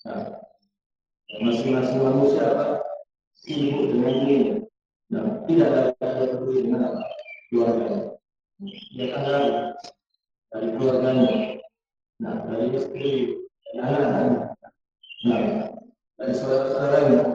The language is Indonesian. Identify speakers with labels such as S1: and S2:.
S1: Nah, masing-masing manusia apa? Sibuk dengan dirinya. Nah, tidak ada peduli dengan apa? Keluarganya. Dia kan dari keluarganya. Nah, dari istri, dari anak-anak. Nah, dari saudara-saudaranya.